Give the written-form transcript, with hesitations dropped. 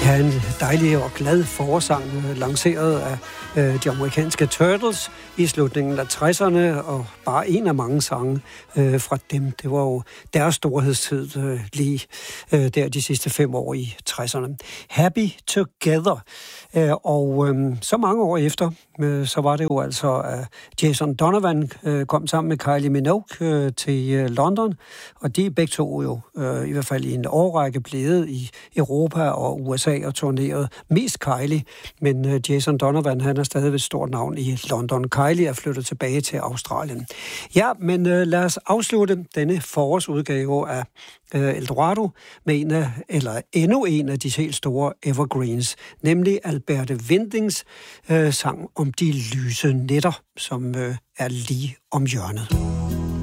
Ja, en dejlig og glad forårsang, lanceret af de amerikanske Turtles i slutningen af 60'erne, og bare en af mange sange fra dem. Det var jo deres storhedstid lige der de sidste 5 år i 60'erne. Happy Together. Og så mange år efter, så var det jo altså, at Jason Donovan kom sammen med Kylie Minogue til London, og de begge to jo i hvert fald i en årrække blevet i Europa og USA og turneret mest Kylie, men Jason Donovan, han er stadig et stort navn i London. Kylie er flyttet tilbage til Australien. Ja, men lad os afslutte denne forårsudgave af Eldorado med endnu en af de helt store evergreens, nemlig Alberte Windings sang om de lyse nætter, som er lige om hjørnet.